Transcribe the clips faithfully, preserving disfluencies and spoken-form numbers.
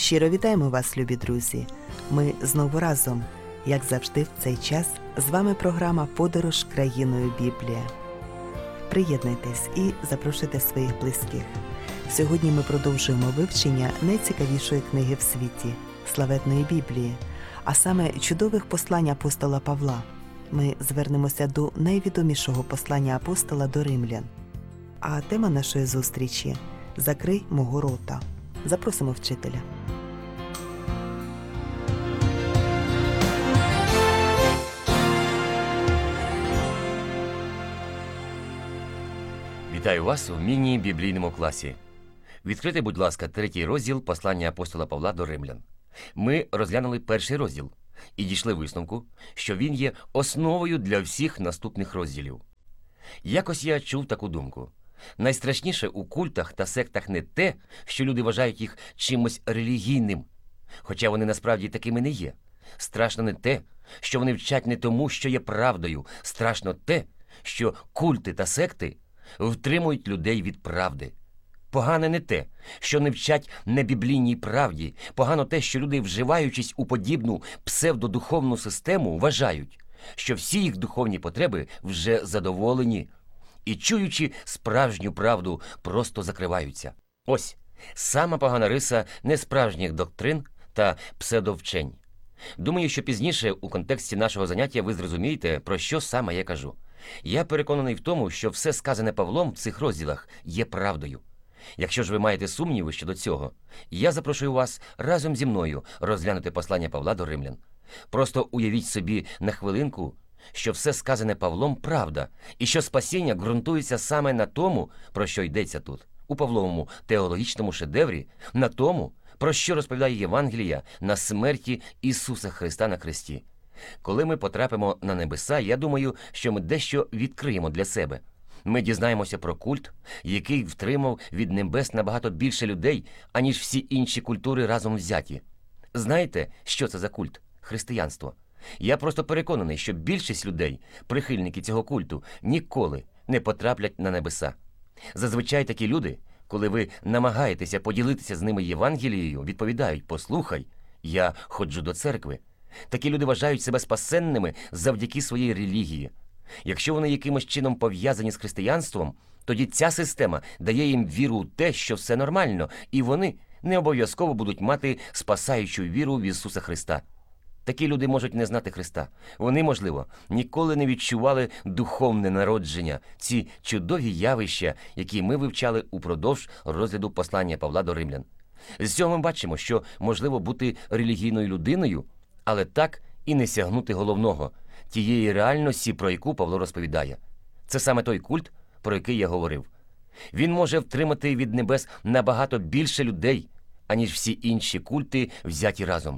Щиро вітаємо вас, любі друзі! Ми знову разом, як завжди в цей час, з вами програма «Подорож країною Біблія». Приєднуйтесь і запрошуйте своїх близьких. Сьогодні ми продовжуємо вивчення найцікавішої книги в світі – славетної Біблії, а саме чудових послань апостола Павла. Ми звернемося до найвідомішого послання апостола до римлян. А тема нашої зустрічі – «Закрий мого рота». Запросимо вчителя. Вітаю вас у міні-біблійному класі. Відкрийте, будь ласка, третій розділ послання апостола Павла до римлян. Ми розглянули перший розділ і дійшли висновку, що він є основою для всіх наступних розділів. Якось я чув таку думку. Найстрашніше у культах та сектах не те, що люди вважають їх чимось релігійним, хоча вони насправді такими не є. Страшно не те, що вони вчать не тому, що є правдою. Страшно те, що культи та секти втримують людей від правди. Погане не те, що не вчать небіблійній правді. Погано те, що люди, вживаючись у подібну псевдодуховну систему, вважають, що всі їх духовні потреби вже задоволені і, чуючи справжню правду, просто закриваються. Ось сама погана риса несправжніх доктрин та псевдовчень. Думаю, що пізніше у контексті нашого заняття ви зрозумієте, про що саме я кажу. Я переконаний в тому, що все сказане Павлом в цих розділах є правдою. Якщо ж ви маєте сумніви щодо цього, я запрошую вас разом зі мною розглянути послання Павла до римлян. Просто уявіть собі на хвилинку, що все сказане Павлом правда, і що спасіння ґрунтується саме на тому, про що йдеться тут, у Павловому теологічному шедеврі, на тому, про що розповідає Євангелія на смерті Ісуса Христа на хресті. Коли ми потрапимо на небеса, я думаю, що ми дещо відкриємо для себе. Ми дізнаємося про культ, який втримав від небес набагато більше людей, аніж всі інші культури разом взяті. Знаєте, що це за культ? Християнство. Я просто переконаний, що більшість людей, прихильники цього культу, ніколи не потраплять на небеса. Зазвичай такі люди, коли ви намагаєтеся поділитися з ними Євангелією, відповідають: «Послухай, я ходжу до церкви». Такі люди вважають себе спасенними завдяки своїй релігії. Якщо вони якимось чином пов'язані з християнством, тоді ця система дає їм віру у те, що все нормально, і вони не обов'язково будуть мати спасаючу віру в Ісуса Христа. Такі люди можуть не знати Христа. Вони, можливо, ніколи не відчували духовне народження, ці чудові явища, які ми вивчали упродовж розгляду послання Павла до римлян. З цього ми бачимо, що можливо бути релігійною людиною, але так і не сягнути головного – тієї реальності, про яку Павло розповідає. Це саме той культ, про який я говорив. Він може втримати від небес набагато більше людей, аніж всі інші культи взяті разом.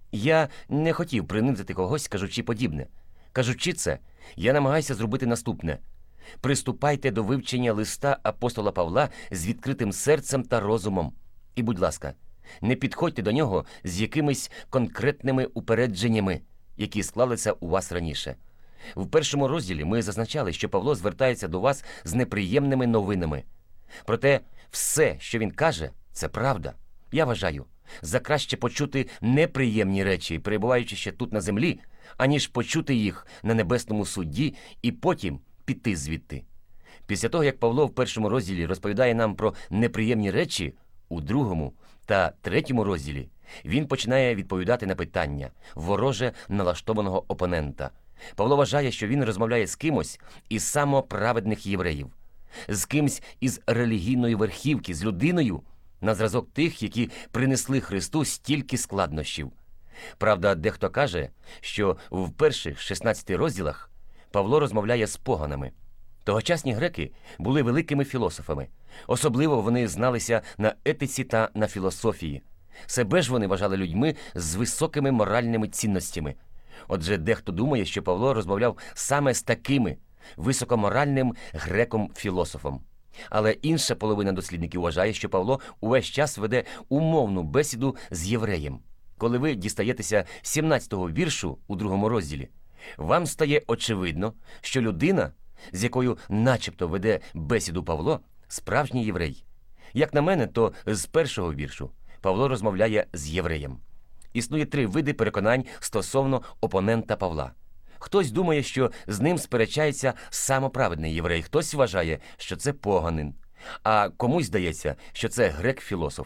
Я не хотів принизити когось, кажучи подібне. Кажучи це, я намагаюся зробити наступне. Приступайте до вивчення листа апостола Павла з відкритим серцем та розумом. І, будь ласка, не підходьте до нього з якимись конкретними упередженнями, які склалися у вас раніше. В першому розділі ми зазначали, що Павло звертається до вас з неприємними новинами. Проте все, що він каже, це правда. Я вважаю, за краще почути неприємні речі, перебуваючи ще тут на землі, аніж почути їх на небесному судді і потім піти звідти. Після того, як Павло в першому розділі розповідає нам про неприємні речі, у другому та третьому розділі він починає відповідати на питання вороже налаштованого опонента. Павло вважає, що він розмовляє з кимось із самоправедних євреїв, з кимсь із релігійної верхівки, з людиною на зразок тих, які принесли Христу стільки складнощів. Правда, дехто каже, що в перших шістнадцяти розділах Павло розмовляє з поганами. Тогочасні греки були великими філософами. Особливо вони зналися на етиці та на філософії. Себе ж вони вважали людьми з високими моральними цінностями. Отже, дехто думає, що Павло розмовляв саме з такими високоморальним греком-філософом. Але інша половина дослідників вважає, що Павло увесь час веде умовну бесіду з євреєм. Коли ви дістаєтеся сімнадцятого віршу у другому розділі, вам стає очевидно, що людина, з якою начебто веде бесіду Павло, справжній єврей. Як на мене, то з першого віршу Павло розмовляє з євреєм. Існує три види переконань стосовно опонента Павла. Хтось думає, що з ним сперечається самоправедний єврей, хтось вважає, що це поганин, а комусь здається, що це грек-філософ.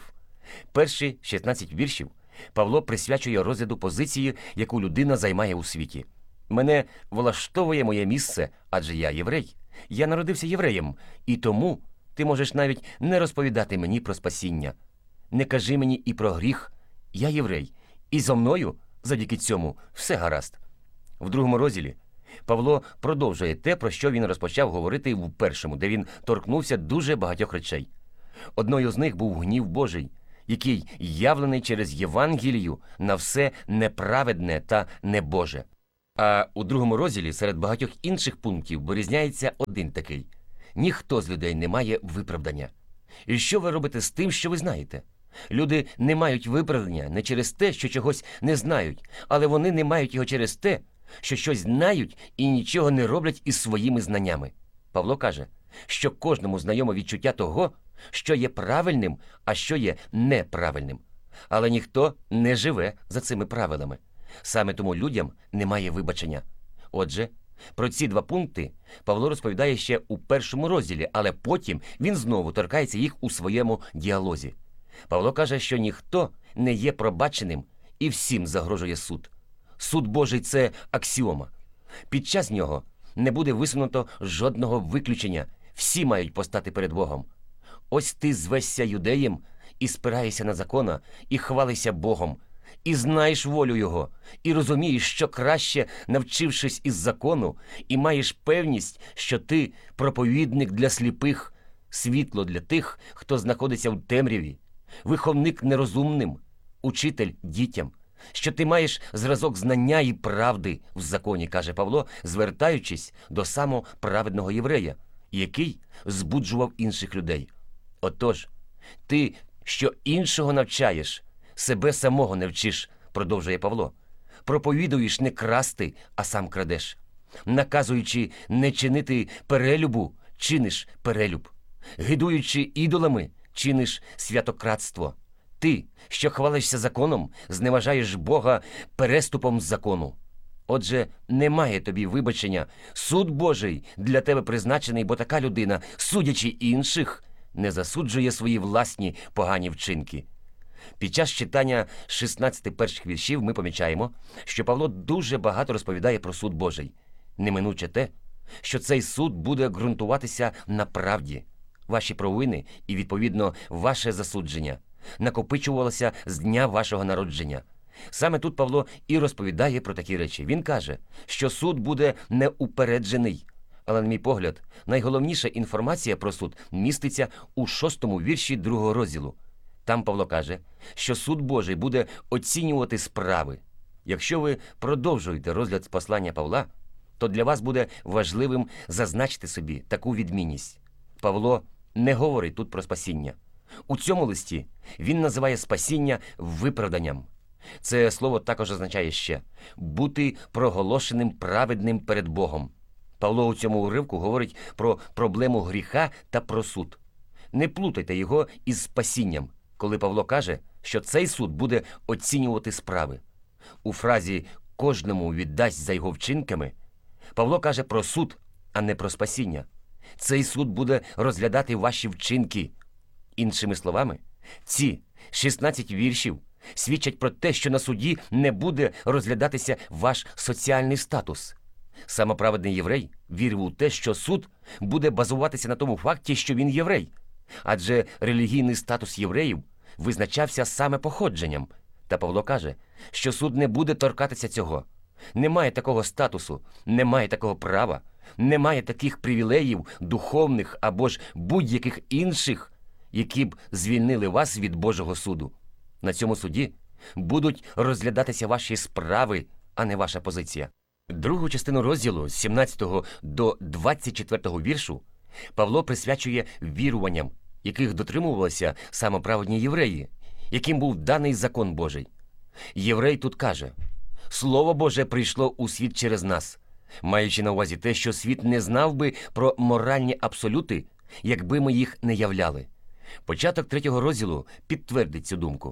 Перші шістнадцять віршів Павло присвячує розгляду позиції, яку людина займає у світі. «Мене влаштовує моє місце, адже я єврей. Я народився євреєм, і тому ти можеш навіть не розповідати мені про спасіння. Не кажи мені і про гріх. Я єврей, і зо мною, завдяки цьому, все гаразд». В другому розділі Павло продовжує те, про що він розпочав говорити в першому, де він торкнувся дуже багатьох речей. Одною з них був гнів Божий, який явлений через Євангелію на все неправедне та небоже. А у другому розділі серед багатьох інших пунктів вирізняється один такий: ніхто з людей не має виправдання. І що ви робите з тим, що ви знаєте? Люди не мають виправдання не через те, що чогось не знають, але вони не мають його через те, що щось знають і нічого не роблять із своїми знаннями. Павло каже, що кожному знайоме відчуття того, що є правильним, а що є неправильним. Але ніхто не живе за цими правилами. Саме тому людям немає вибачення. Отже, про ці два пункти Павло розповідає ще у першому розділі, але потім він знову торкається їх у своєму діалозі. Павло каже, що ніхто не є пробаченим і всім загрожує суд. Суд Божий – це аксіома. Під час нього не буде висунуто жодного виключення. Всі мають постати перед Богом. Ось ти звешся юдеєм і спираєшся на закона, і хвалишся Богом, і знаєш волю Його, і розумієш, що краще, навчившись із закону, і маєш певність, що ти проповідник для сліпих, світло для тих, хто знаходиться в темряві, виховник нерозумним, учитель дітям, що ти маєш зразок знання і правди в законі, каже Павло, звертаючись до самоправедного єврея, який збуджував інших людей. Отож, ти, що іншого навчаєш, себе самого не вчиш, продовжує Павло. Проповідуєш не красти, а сам крадеш. Наказуючи не чинити перелюбу, чиниш перелюб. Гидуючи ідолами, чиниш святократство. Ти, що хвалишся законом, зневажаєш Бога переступом закону. Отже, немає тобі вибачення. Суд Божий для тебе призначений, бо така людина, судячи інших, не засуджує свої власні погані вчинки. Під час читання шістнадцяти перших віршів ми помічаємо, що Павло дуже багато розповідає про суд Божий. Неминуче те, що цей суд буде ґрунтуватися на правді. Ваші провини і, відповідно, ваше засудження накопичувалося з дня вашого народження. Саме тут Павло і розповідає про такі речі. Він каже, що суд буде неупереджений. Але, на мій погляд, найголовніша інформація про суд міститься у шостому вірші другого розділу. Там Павло каже, що суд Божий буде оцінювати справи. Якщо ви продовжуєте розгляд послання Павла, то для вас буде важливим зазначити собі таку відмінність. Павло не говорить тут про спасіння. У цьому листі він називає спасіння виправданням. Це слово також означає ще «бути проголошеним праведним перед Богом». Павло у цьому уривку говорить про проблему гріха та про суд. Не плутайте його із спасінням, коли Павло каже, що цей суд буде оцінювати справи. У фразі «кожному віддасть за його вчинками» Павло каже про суд, а не про спасіння. Цей суд буде розглядати ваші вчинки. Іншими словами, ці шістнадцять віршів свідчать про те, що на суді не буде розглядатися ваш соціальний статус. Самоправедний єврей вірив у те, що суд буде базуватися на тому факті, що він єврей. Адже релігійний статус євреїв визначався саме походженням. Та Павло каже, що суд не буде торкатися цього. Немає такого статусу, немає такого права, немає таких привілеїв духовних або ж будь-яких інших, які б звільнили вас від Божого суду. На цьому суді будуть розглядатися ваші справи, а не ваша позиція. Другу частину розділу з сімнадцятого до двадцять четвертого віршу Павло присвячує віруванням, яких дотримувалися самоправедні євреї, яким був даний закон Божий. Єврей тут каже, «Слово Боже прийшло у світ через нас», маючи на увазі те, що світ не знав би про моральні абсолюти, якби ми їх не являли. Початок третього розділу підтвердить цю думку.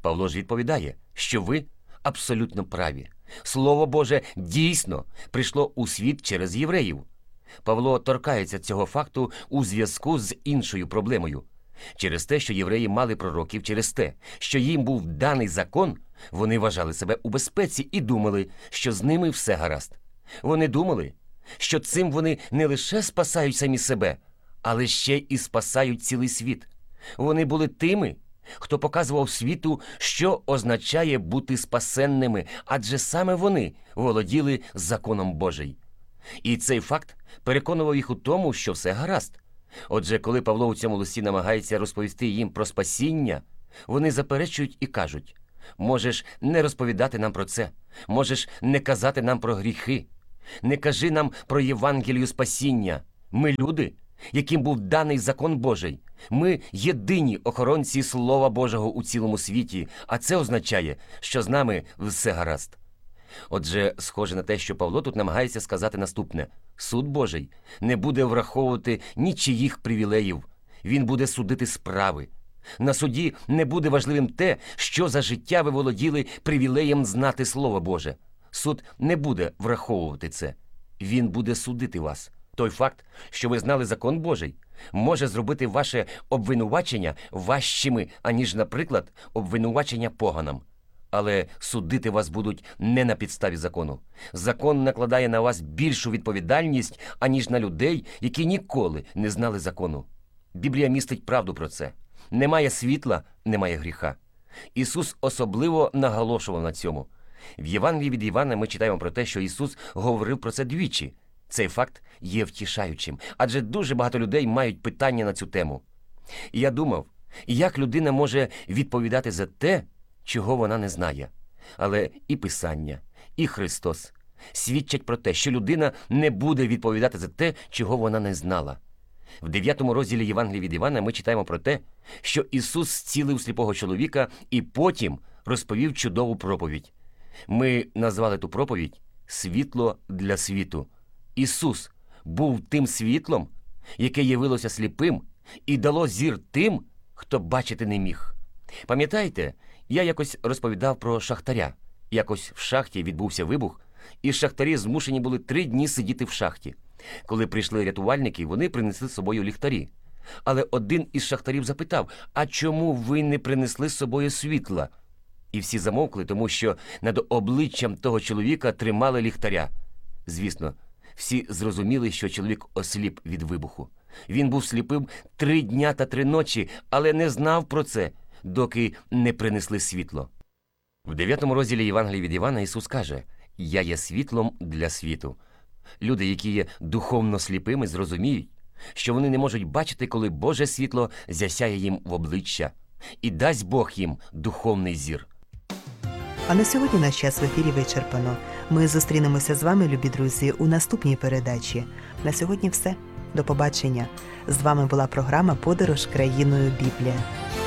Павло ж відповідає, що ви абсолютно праві. Слово Боже дійсно прийшло у світ через євреїв. Павло торкається цього факту у зв'язку з іншою проблемою. Через те, що євреї мали пророків, через те, що їм був даний закон, вони вважали себе у безпеці і думали, що з ними все гаразд. Вони думали, що цим вони не лише спасають самі себе, але ще і спасають цілий світ. Вони були тими, хто показував світу, що означає бути спасенними, адже саме вони володіли законом Божий. І цей факт переконував їх у тому, що все гаразд. Отже, коли Павло у цьому листі намагається розповісти їм про спасіння, вони заперечують і кажуть: «Можеш не розповідати нам про це, можеш не казати нам про гріхи, не кажи нам про Євангелію спасіння. Ми люди, яким був даний закон Божий. Ми єдині охоронці Слова Божого у цілому світі, а це означає, що з нами все гаразд». Отже, схоже на те, що Павло тут намагається сказати наступне: суд Божий не буде враховувати нічиїх привілеїв, він буде судити справи. На суді не буде важливим те, що за життя ви володіли привілеєм знати Слово Боже. Суд не буде враховувати це. Він буде судити вас. Той факт, що ви знали закон Божий, може зробити ваше обвинувачення важчими, аніж, наприклад, обвинувачення поганам. Але судити вас будуть не на підставі закону. Закон накладає на вас більшу відповідальність, аніж на людей, які ніколи не знали закону. Біблія містить правду про це. Немає світла – немає гріха. Ісус особливо наголошував на цьому. В Євангелії від Івана ми читаємо про те, що Ісус говорив про це двічі. Цей факт є втішаючим, адже дуже багато людей мають питання на цю тему. І я думав, як людина може відповідати за те, чого вона не знає. Але і Писання, і Христос свідчать про те, що людина не буде відповідати за те, чого вона не знала. В дев'ятому розділі Євангелії від Івана ми читаємо про те, що Ісус зцілив сліпого чоловіка і потім розповів чудову проповідь. Ми назвали ту проповідь «Світло для світу». Ісус був тим світлом, яке явилося сліпим і дало зір тим, хто бачити не міг. Пам'ятаєте, я якось розповідав про шахтаря. Якось в шахті відбувся вибух, і шахтарі змушені були три дні сидіти в шахті. Коли прийшли рятувальники, вони принесли з собою ліхтарі. Але один із шахтарів запитав: «А чому ви не принесли з собою світла?» І всі замовкли, тому що над обличчям того чоловіка тримали ліхтаря. Звісно, всі зрозуміли, що чоловік осліп від вибуху. Він був сліпим три дня та три ночі, але не знав про це, доки не принесли світло. В дев'ятому розділі Євангелії від Івана Ісус каже: «Я є світлом для світу». Люди, які є духовно сліпими, зрозуміють, що вони не можуть бачити, коли Боже світло засяє їм в обличчя, і дасть Бог їм духовний зір. А на сьогодні наш час в ефірі вичерпано. Ми зустрінемося з вами, любі друзі, у наступній передачі. На сьогодні все. До побачення. З вами була програма «Подорож країною Біблія».